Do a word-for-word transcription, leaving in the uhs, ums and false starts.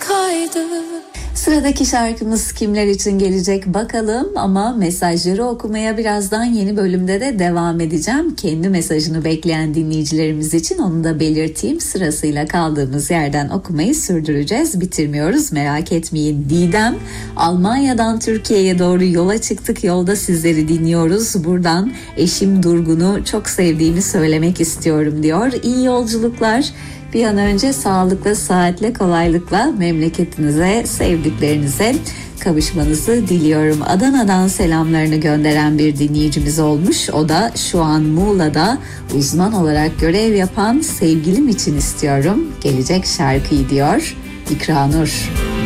kaydı. Sıradaki şarkımız kimler için gelecek bakalım, ama mesajları okumaya birazdan yeni bölümde de devam edeceğim. Kendi mesajını bekleyen dinleyicilerimiz için onu da belirteyim. Sırasıyla kaldığımız yerden okumayı sürdüreceğiz. Bitirmiyoruz, merak etmeyin. Didem, Almanya'dan Türkiye'ye doğru yola çıktık. Yolda sizleri dinliyoruz. Buradan eşim Durgun'u çok sevdiğimi söylemek istiyorum diyor. İyi yolculuklar. Bir an önce sağlıkla, sıhhatle, kolaylıkla memleketinize, sevdiklerinize kavuşmanızı diliyorum. Adana'dan selamlarını gönderen bir dinleyicimiz olmuş. O da şu an Muğla'da uzman olarak görev yapan sevgilim için istiyorum gelecek şarkıyı diyor İkra Nur.